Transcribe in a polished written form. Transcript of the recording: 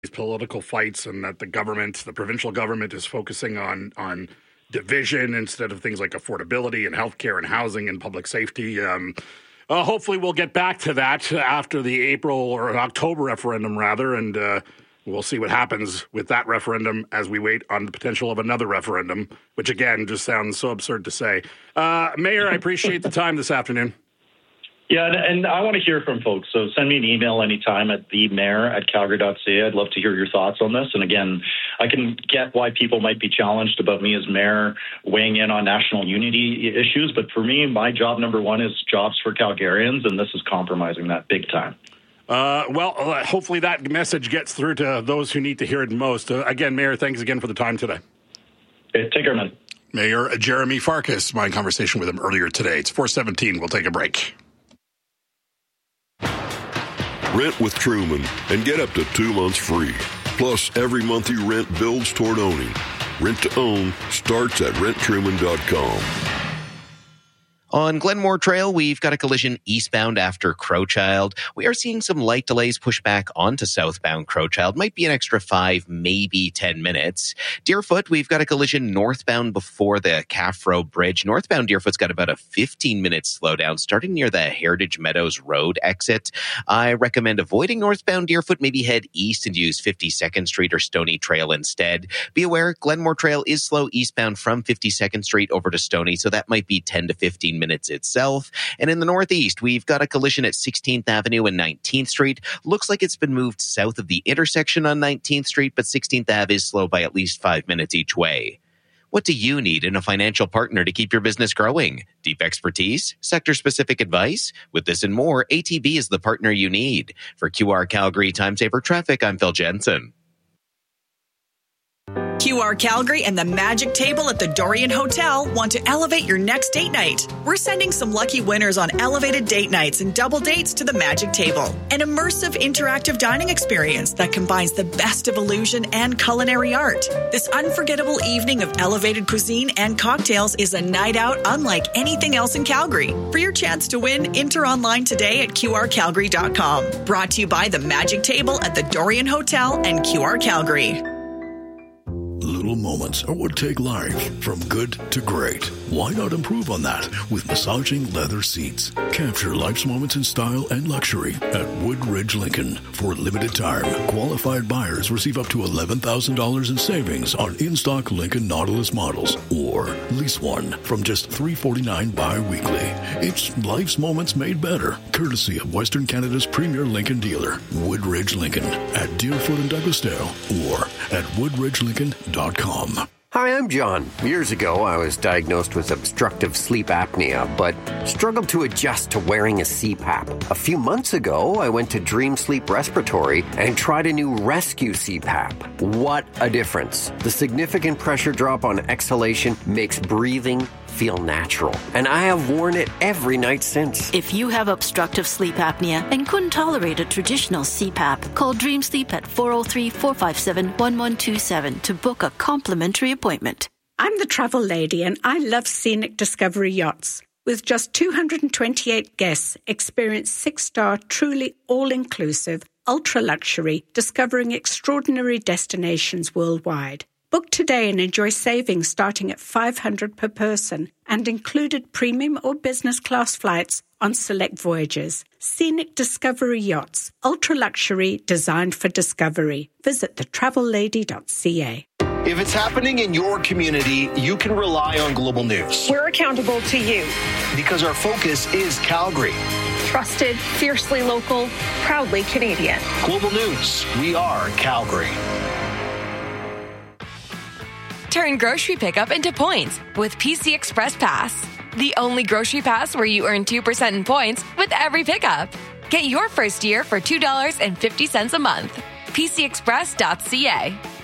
political fights, and that the provincial government is focusing on division instead of things like affordability and healthcare and housing and public safety. Hopefully we'll get back to that after the April or October referendum, rather, and we'll see what happens with that referendum as we wait on the potential of another referendum, which, again, just sounds so absurd to say. Mayor, I appreciate the time this afternoon. Yeah, and I want to hear from folks. So send me an email anytime at themayor@calgary.ca. I'd love to hear your thoughts on this. And again, I can get why people might be challenged about me as mayor weighing in on national unity issues. But for me, my job number one is jobs for Calgarians, and this is compromising that big time. Hopefully that message gets through to those who need to hear it most. Again, Mayor, thanks again for the time today. Okay, take care, man. Mayor Jeremy Farkas, my conversation with him earlier today. It's 4:17. We'll take a break. Rent with Truman and get up to 2 months free. Plus, every month you rent builds toward owning. Rent to own starts at renttruman.com. On Glenmore Trail, we've got a collision eastbound after Crowchild. We are seeing some light delays push back onto southbound Crowchild. Might be an extra 5, maybe 10 minutes. Deerfoot, we've got a collision northbound before the Caffro Bridge. Northbound Deerfoot's got about a 15-minute slowdown starting near the Heritage Meadows Road exit. I recommend avoiding northbound Deerfoot. Maybe head east and use 52nd Street or Stony Trail instead. Be aware, Glenmore Trail is slow eastbound from 52nd Street over to Stony, so that might be 10 to 15 minutes itself. And in the northeast, we've got a collision at 16th Avenue and 19th Street. Looks like it's been moved south of the intersection on 19th Street, but 16th Ave is slow by at least 5 minutes each way. What do you need in a financial partner to keep your business growing? Deep expertise? Sector-specific advice? With this and more, ATB is the partner you need. For QR Calgary Time Saver Traffic, I'm Phil Jensen. QR Calgary and the Magic Table at the Dorian Hotel want to elevate your next date night. We're sending some lucky winners on elevated date nights and double dates to the Magic Table, an immersive interactive dining experience that combines the best of illusion and culinary art. This unforgettable evening of elevated cuisine and cocktails is a night out unlike anything else in Calgary. For your chance to win, enter online today at qrcalgary.com. Brought to you by the Magic Table at the Dorian Hotel and QR Calgary. Little moments are what take life from good to great. Why not improve on that with massaging leather seats? Capture life's moments in style and luxury at Woodridge Lincoln. For a limited time, qualified buyers receive up to $11,000 in savings on in-stock Lincoln Nautilus models, or lease one from just $349 bi-weekly. It's life's moments made better, courtesy of Western Canada's premier Lincoln dealer, Woodridge Lincoln, at Deerfoot and Douglasdale, or at woodridgelincoln.com. Hi, I'm John. Years ago, I was diagnosed with obstructive sleep apnea, but struggled to adjust to wearing a CPAP. A few months ago, I went to Dream Sleep Respiratory and tried a new Rescue CPAP. What a difference. The significant pressure drop on exhalation makes breathing feel natural, and I have worn it every night since. If you have obstructive sleep apnea and couldn't tolerate a traditional CPAP, call Dream Sleep at 403-457-1127 to book a complimentary appointment. I'm the travel lady, and I love Scenic Discovery Yachts. With just 228 guests, experience 6-star, truly all-inclusive, ultra-luxury, discovering extraordinary destinations worldwide. Book today and enjoy savings starting at $500 per person and included premium or business class flights on select voyages. Scenic Discovery Yachts, ultra-luxury, designed for discovery. Visit thetravellady.ca. If it's happening in your community, you can rely on Global News. We're accountable to you. Because our focus is Calgary. Trusted, fiercely local, proudly Canadian. Global News, we are Calgary. Turn grocery pickup into points with PC Express Pass. The only grocery pass where you earn 2% in points with every pickup. Get your first year for $2.50 a month. PCExpress.ca.